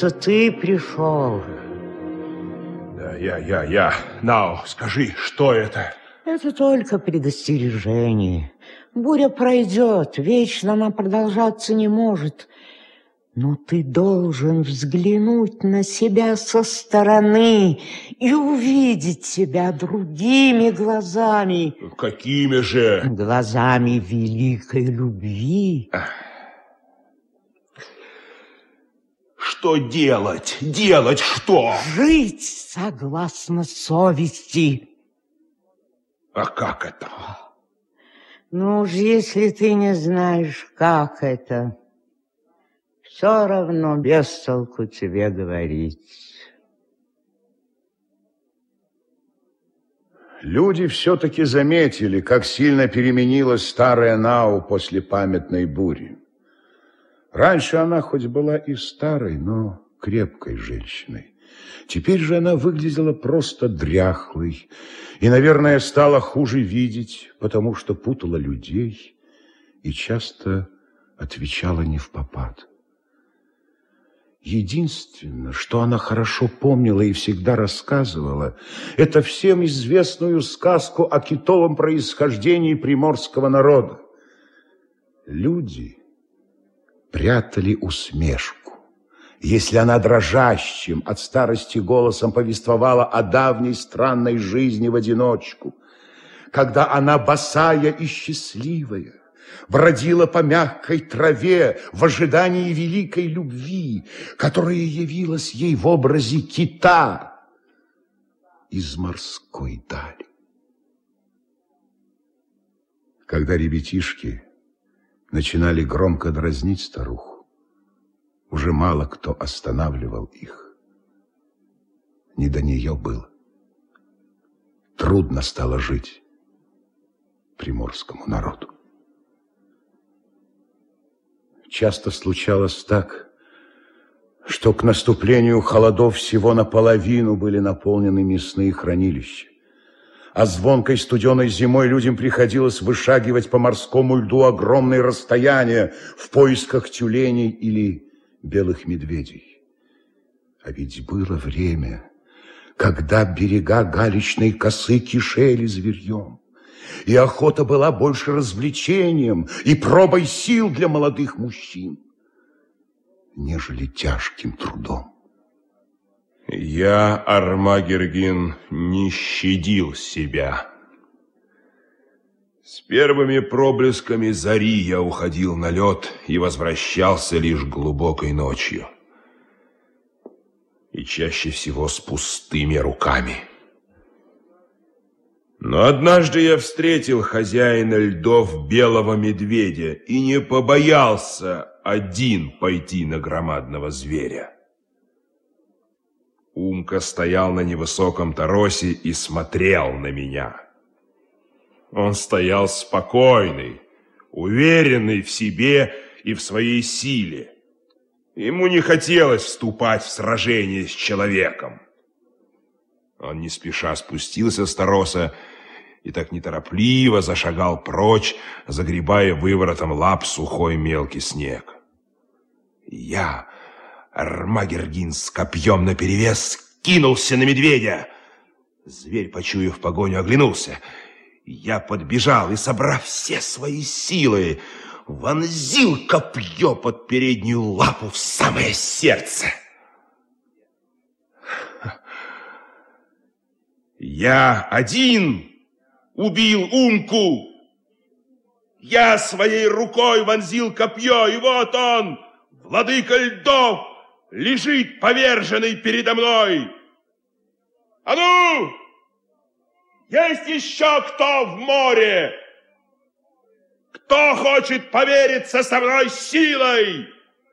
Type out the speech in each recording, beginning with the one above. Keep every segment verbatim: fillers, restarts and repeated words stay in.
что ты пришел. Да, я, я, я. Нау, скажи, что это? Это только предостережение. Буря пройдет, вечно она продолжаться не может. Но ты должен взглянуть на себя со стороны и увидеть себя другими глазами. Какими же? Глазами великой любви. Что делать? Делать что? Жить согласно совести. А как это? Ну уж если ты не знаешь, как это, все равно без толку тебе говорить. Люди все-таки заметили, как сильно переменилась старая Нау после памятной бури. Раньше она хоть была и старой, но крепкой женщиной. Теперь же она выглядела просто дряхлой и, наверное, стала хуже видеть, потому что путала людей и часто отвечала невпопад. Единственное, что она хорошо помнила и всегда рассказывала, это всем известную сказку о китовом происхождении приморского народа. Люди прятали усмешку, если она дрожащим от старости голосом повествовала о давней странной жизни в одиночку, когда она босая и счастливая бродила по мягкой траве в ожидании великой любви, которая явилась ей в образе кита из морской дали. Когда ребятишки начинали громко дразнить старуху, уже мало кто останавливал их. Не до нее было. Трудно стало жить приморскому народу. Часто случалось так, что к наступлению холодов всего наполовину были наполнены мясные хранилища, а звонкой студеной зимой людям приходилось вышагивать по морскому льду огромные расстояния в поисках тюленей или белых медведей. А ведь было время, когда берега галечной косы кишели зверьем, и охота была больше развлечением и пробой сил для молодых мужчин, нежели тяжким трудом. Я, Армагергин, не щадил себя. С первыми проблесками зари я уходил на лед и возвращался лишь глубокой ночью. И чаще всего с пустыми руками. Но однажды я встретил хозяина льдов белого медведя и не побоялся один пойти на громадного зверя. Умка стоял на невысоком торосе и смотрел на меня. Он стоял спокойный, уверенный в себе и в своей силе. Ему не хотелось вступать в сражение с человеком. Он не спеша спустился с тороса и так неторопливо зашагал прочь, загребая выворотом лап сухой мелкий снег. Я, Армагергин с копьем наперевес, кинулся на медведя. Зверь, почуяв погоню, оглянулся. Я подбежал и, собрав все свои силы, вонзил копье под переднюю лапу в самое сердце. Я один убил Умку. Я своей рукой вонзил копье, и вот он, владыка льдов, лежит поверженный передо мной. А ну! Есть еще кто в море? Кто хочет повериться со мной силой?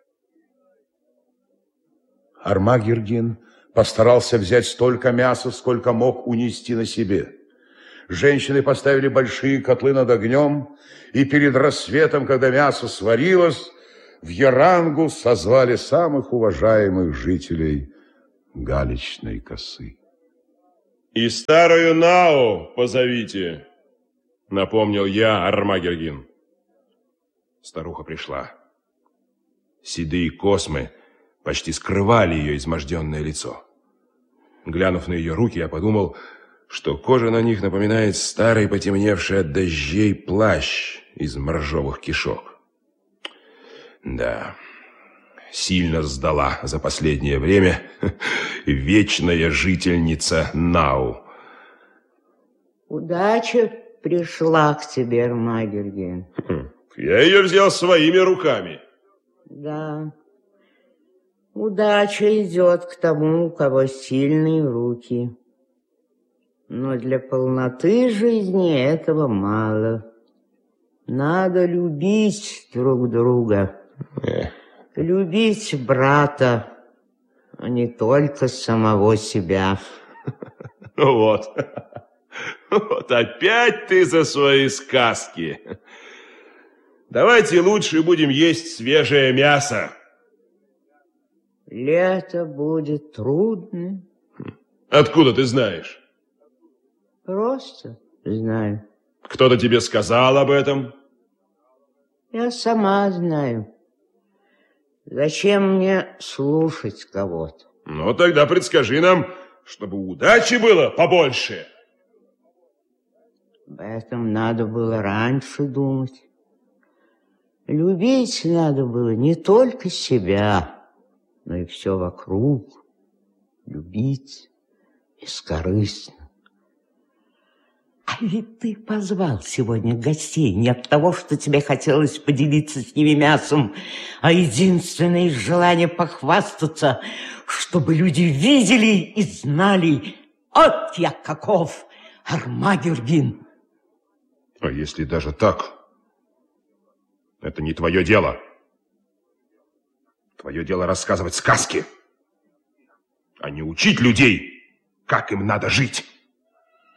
Армагергин постарался взять столько мяса, сколько мог унести на себе. Женщины поставили большие котлы над огнем, и перед рассветом, когда мясо сварилось, в Ярангу созвали самых уважаемых жителей галечной косы. И старую Нау позовите, напомнил я Армагергин. Старуха пришла. Седые космы почти скрывали ее изможденное лицо. Глянув на ее руки, я подумал, что кожа на них напоминает старый потемневший от дождей плащ из моржовых кишок. Да, сильно сдала за последнее время вечная жительница Нау. Удача пришла к тебе, Армагерген. Я ее взял своими руками. Да, удача идет к тому, у кого сильные руки. Но для полноты жизни этого мало. Надо любить друг друга. Эх. Любить брата, а не только самого себя. Вот. Вот опять ты за свои сказки. Давайте лучше будем есть свежее мясо. Лето будет трудным. Откуда ты знаешь? Просто знаю. Кто-то тебе сказал об этом? Я сама знаю. Зачем мне слушать кого-то? Ну, тогда предскажи нам, чтобы удачи было побольше. Об этом надо было раньше думать. Любить надо было не только себя, но и все вокруг. Любить бескорыстно. А ведь ты позвал сегодня гостей не от того, что тебе хотелось поделиться с ними мясом, а единственное из желания похвастаться, чтобы люди видели и знали, от я каков, Армагерген. А если даже так, это не твое дело. Твое дело рассказывать сказки, а не учить людей, как им надо жить.